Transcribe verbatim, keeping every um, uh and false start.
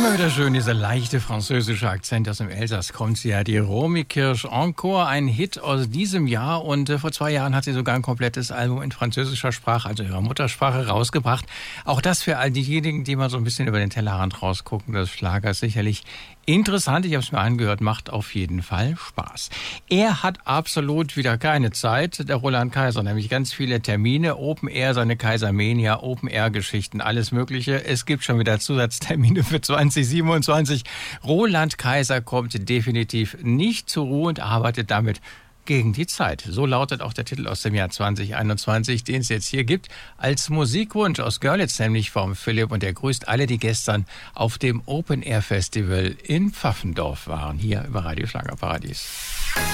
Immer wieder schön, dieser leichte französische Akzent aus dem Elsass kommt sie ja. Die Romy Kirsch Encore, ein Hit aus diesem Jahr. Und äh, vor zwei Jahren hat sie sogar ein komplettes Album in französischer Sprache, also ihrer Muttersprache, rausgebracht. Auch das für all diejenigen, die mal so ein bisschen über den Tellerrand rausgucken, das Schlager ist sicherlich interessant. Ich habe es mir angehört, macht auf jeden Fall Spaß. Er hat absolut wieder keine Zeit, der Roland Kaiser, nämlich ganz viele Termine, Open Air, seine Kaisermania, Open Air Geschichten, alles Mögliche. Es gibt schon wieder Zusatztermine für zwanzig siebenundzwanzig. Roland Kaiser kommt definitiv nicht zur Ruhe und arbeitet damit gegen die Zeit. So lautet auch der Titel aus dem Jahr zwanzig einundzwanzig, den es jetzt hier gibt, als Musikwunsch aus Görlitz, nämlich vom Philipp. Und er grüßt alle, die gestern auf dem Open Air Festival in Pfaffendorf waren, hier über Radio Schlagerparadies.